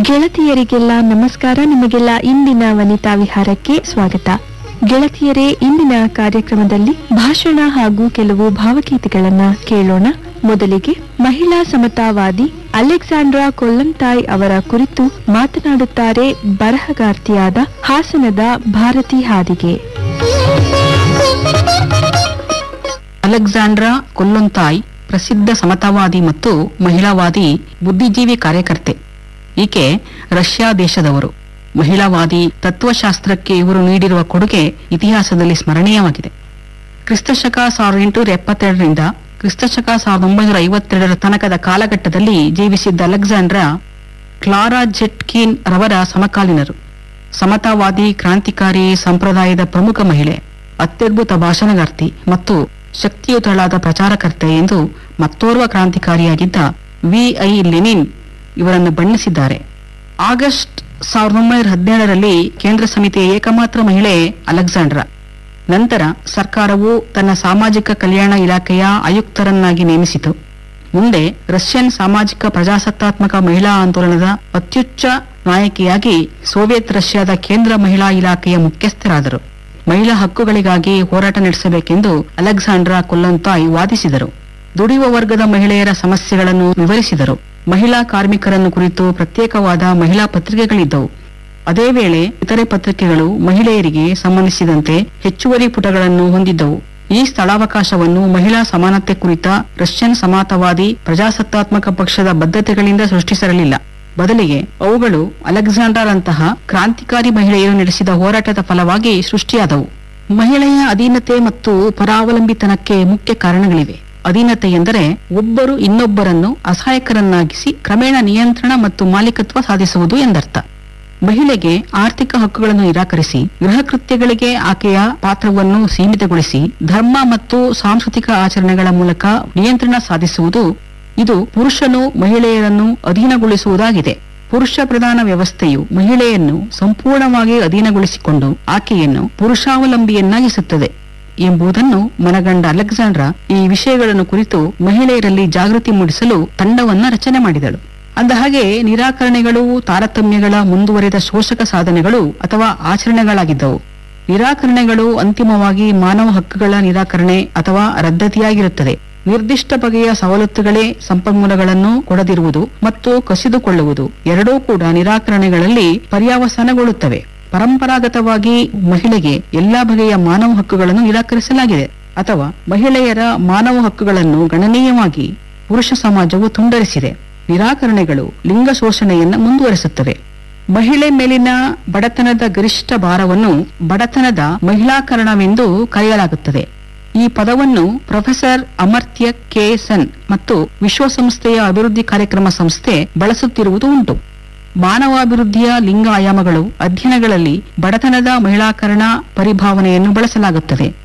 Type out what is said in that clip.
ಗೆಳತಿಯರಿಗೆಲ್ಲ ನಮಸ್ಕಾರ. ನಿಮಗೆಲ್ಲ ಇಂದಿನ ವನಿತಾ ವಿಹಾರಕ್ಕೆ ಸ್ವಾಗತ. ಗೆಳತಿಯರೇ, ಇಂದಿನ ಕಾರ್ಯಕ್ರಮದಲ್ಲಿ ಭಾಷಣ ಹಾಗೂ ಕೆಲವು ಭಾವಗೀತೆಗಳನ್ನ ಕೇಳೋಣ. ಮೊದಲಿಗೆ ಮಹಿಳಾ ಸಮತಾವಾದಿ ಅಲೆಕ್ಸಾಂಡ್ರಾ ಕೊಲ್ಲಂತಾಯ್ ಅವರ ಕುರಿತು ಮಾತನಾಡುತ್ತಾರೆ ಬರಹಗಾರ್ತಿಯಾದ ಹಾಸನದ ಭಾರತಿ ಹಾದಿಗೆ. ಅಲೆಕ್ಸಾಂಡ್ರಾ ಕೊಲ್ಲಂತಾಯ್ ಪ್ರಸಿದ್ಧ ಸಮತಾವಾದಿ ಮತ್ತು ಮಹಿಳಾವಾದಿ ಬುದ್ಧಿಜೀವಿ ಕಾರ್ಯಕರ್ತೆ. ಈಕೆ ರಷ್ಯಾ ದೇಶದವರು. ಮಹಿಳಾವಾದಿ ತತ್ವಶಾಸ್ತ್ರಕ್ಕೆ ಇವರು ನೀಡಿರುವ ಕೊಡುಗೆ ಇತಿಹಾಸದಲ್ಲಿ ಸ್ಮರಣೀಯವಾಗಿದೆ. ಕ್ರಿಸ್ತಶಕ 1872ರಿಂದ ಕ್ರಿಸ್ತಶಕ 1952 ತನಕದ ಕಾಲಘಟ್ಟದಲ್ಲಿ ಜೀವಿಸಿದ್ದ ಅಲೆಕ್ಸಾಂಡ್ರಾ ಕ್ಲಾರಾ ಜೆಟ್ಕಿನ್ ರವರ ಸಮಕಾಲೀನರು. ಸಮತಾವಾದಿ, ಕ್ರಾಂತಿಕಾರಿ ಸಂಪ್ರದಾಯದ ಪ್ರಮುಖ ಮಹಿಳೆ, ಅತ್ಯದ್ಭುತ ಭಾಷಣಗಾರ್ತಿ ಮತ್ತು ಶಕ್ತಿಯುತಳಾದ ಪ್ರಚಾರಕರ್ತೆ ಎಂದು ಮತ್ತೋರ್ವ ಕ್ರಾಂತಿಕಾರಿಯಾಗಿದ್ದ ವಿ.ಐ. ಲೆನಿನ್ ಇವರನ್ನು ಬಣ್ಣಿಸಿದ್ದಾರೆ. ಆಗಸ್ಟ್ 1917ರಲ್ಲಿ ಕೇಂದ್ರ ಸಮಿತಿಯ ಏಕಮಾತ್ರ ಮಹಿಳೆ ಅಲೆಕ್ಸಾಂಡ್ರಾ. ನಂತರ ಸರ್ಕಾರವು ತನ್ನ ಸಾಮಾಜಿಕ ಕಲ್ಯಾಣ ಇಲಾಖೆಯ ಆಯುಕ್ತರನ್ನಾಗಿ ನೇಮಿಸಿತು. ಮುಂದೆ ರಷ್ಯನ್ ಸಾಮಾಜಿಕ ಪ್ರಜಾಸತ್ತಾತ್ಮಕ ಮಹಿಳಾ ಆಂದೋಲನದ ಅತ್ಯುಚ್ಚ ನಾಯಕಿಯಾಗಿ ಸೋವಿಯತ್ ರಷ್ಯಾದ ಕೇಂದ್ರ ಮಹಿಳಾ ಇಲಾಖೆಯ ಮುಖ್ಯಸ್ಥರಾದರು. ಮಹಿಳಾ ಹಕ್ಕುಗಳಿಗಾಗಿ ಹೋರಾಟ ನಡೆಸಬೇಕೆಂದು ಅಲೆಕ್ಸಾಂಡ್ರಾ ಕೊಲ್ಲಂತಾಯ್ ವಾದಿಸಿದರು. ದುಡಿಯುವ ವರ್ಗದ ಮಹಿಳೆಯರ ಸಮಸ್ಯೆಗಳನ್ನು ವಿವರಿಸಿದರು. ಮಹಿಳಾ ಕಾರ್ಮಿಕರನ್ನು ಕುರಿತು ಪ್ರತ್ಯೇಕವಾದ ಮಹಿಳಾ ಪತ್ರಿಕೆಗಳಿದ್ದವು. ಅದೇ ವೇಳೆ ಇತರೆ ಪತ್ರಿಕೆಗಳು ಮಹಿಳೆಯರಿಗೆ ಸಂಬಂಧಿಸಿದಂತೆ ಹೆಚ್ಚುವರಿ ಪುಟಗಳನ್ನು ಹೊಂದಿದ್ದವು. ಈ ಸ್ಥಳಾವಕಾಶವನ್ನು ಮಹಿಳಾ ಸಮಾನತೆ ಕುರಿತ ರಷ್ಯನ್ ಸಮತಾವಾದಿ ಪ್ರಜಾಸತ್ತಾತ್ಮಕ ಪಕ್ಷದ ಬದ್ಧತೆಗಳಿಂದ ಸೃಷ್ಟಿಸಿರಲಿಲ್ಲ. ಬದಲಿಗೆ ಅವುಗಳು ಅಲೆಕ್ಸಾಂಡ್ರಾರಂತಹ ಕ್ರಾಂತಿಕಾರಿ ಮಹಿಳೆಯರು ನಡೆಸಿದ ಹೋರಾಟದ ಫಲವಾಗಿ ಸೃಷ್ಟಿಯಾದವು. ಮಹಿಳೆಯ ಅಧೀನತೆ ಮತ್ತು ಪರಾವಲಂಬಿತನಕ್ಕೆ ಮುಖ್ಯ ಕಾರಣಗಳಿವೆ. ಅಧೀನತೆ ಎಂದರೆ ಒಬ್ಬರು ಇನ್ನೊಬ್ಬರನ್ನು ಅಸಹಾಯಕರನ್ನಾಗಿಸಿ ಕ್ರಮೇಣ ನಿಯಂತ್ರಣ ಮತ್ತು ಮಾಲೀಕತ್ವ ಸಾಧಿಸುವುದು ಎಂದರ್ಥ. ಮಹಿಳೆಗೆ ಆರ್ಥಿಕ ಹಕ್ಕುಗಳನ್ನು ನಿರಾಕರಿಸಿ ಗೃಹ ಕೃತ್ಯಗಳಿಗೆ ಆಕೆಯ ಪಾತ್ರವನ್ನು ಸೀಮಿತಗೊಳಿಸಿ ಧರ್ಮ ಮತ್ತು ಸಾಂಸ್ಕೃತಿಕ ಆಚರಣೆಗಳ ಮೂಲಕ ನಿಯಂತ್ರಣ ಸಾಧಿಸುವುದು, ಇದು ಪುರುಷನು ಮಹಿಳೆಯರನ್ನು ಅಧೀನಗೊಳಿಸುವುದಾಗಿದೆ. ಪುರುಷ ಪ್ರಧಾನ ವ್ಯವಸ್ಥೆಯು ಮಹಿಳೆಯನ್ನು ಸಂಪೂರ್ಣವಾಗಿ ಅಧೀನಗೊಳಿಸಿಕೊಂಡು ಆಕೆಯನ್ನು ಪುರುಷಾವಲಂಬಿಯನ್ನಾಗಿಸುತ್ತದೆ ಎಂಬುದನ್ನು ಮನಗಂಡ ಅಲೆಕ್ಸಾಂಡ್ರಾ ಈ ವಿಷಯಗಳನ್ನು ಕುರಿತು ಮಹಿಳೆಯರಲ್ಲಿ ಜಾಗೃತಿ ಮೂಡಿಸಲು ತಂಡವನ್ನ ರಚನೆ ಮಾಡಿದಳು. ಅಂದಹಾಗೆ ನಿರಾಕರಣೆಗಳು ತಾರತಮ್ಯಗಳ ಮುಂದುವರೆದ ಶೋಷಕ ಸಾಧನೆಗಳು ಅಥವಾ ಆಚರಣೆಗಳಾಗಿದ್ದವು. ನಿರಾಕರಣೆಗಳು ಅಂತಿಮವಾಗಿ ಮಾನವ ಹಕ್ಕುಗಳ ನಿರಾಕರಣೆ ಅಥವಾ ರದ್ದತಿಯಾಗಿರುತ್ತದೆ. ನಿರ್ದಿಷ್ಟ ಬಗೆಯ ಸವಲತ್ತುಗಳೇ ಸಂಪನ್ಮೂಲಗಳನ್ನು ಕೊಡದಿರುವುದು ಮತ್ತು ಕಸಿದುಕೊಳ್ಳುವುದು ಎರಡೂ ಕೂಡ ನಿರಾಕರಣೆಗಳಲ್ಲಿ ಪರ್ಯಾವಸಾನಗೊಳ್ಳುತ್ತವೆ. ಪರಂಪರಾಗತವಾಗಿ ಮಹಿಳೆಗೆ ಎಲ್ಲಾ ಬಗೆಯ ಮಾನವ ಹಕ್ಕುಗಳನ್ನು ನಿರಾಕರಿಸಲಾಗಿದೆ ಅಥವಾ ಮಹಿಳೆಯರ ಮಾನವ ಹಕ್ಕುಗಳನ್ನು ಗಣನೀಯವಾಗಿ ಪುರುಷ ಸಮಾಜವು ತುಂಡರಿಸಿದೆ. ನಿರಾಕರಣೆಗಳು ಲಿಂಗ ಶೋಷಣೆಯನ್ನು ಮುಂದುವರೆಸುತ್ತವೆ. ಮಹಿಳೆ ಮೇಲಿನ ಬಡತನದ ಗರಿಷ್ಠ ಭಾರವನ್ನು ಬಡತನದ ಮಹಿಳಾಕರಣವೆಂದು ಕರೆಯಲಾಗುತ್ತದೆ. ಈ ಪದವನ್ನು ಪ್ರೊಫೆಸರ್ ಅಮರ್ತ್ಯ ಕೆ. ಸೆನ್ ಮತ್ತು ವಿಶ್ವಸಂಸ್ಥೆಯ ಅಭಿವೃದ್ಧಿ ಕಾರ್ಯಕ್ರಮ ಸಂಸ್ಥೆ ಬಳಸುತ್ತಿರುವುದು ಉಂಟು. ಮಾನವಾಭಿವೃದ್ಧಿಯ ಲಿಂಗ ಆಯಾಮಗಳು ಅಧ್ಯಯನಗಳಲ್ಲಿ ಬಡತನದ ಮಹಿಳಾಕರಣ ಪರಿಭಾವನೆಯನ್ನು ಬಳಸಲಾಗುತ್ತದೆ.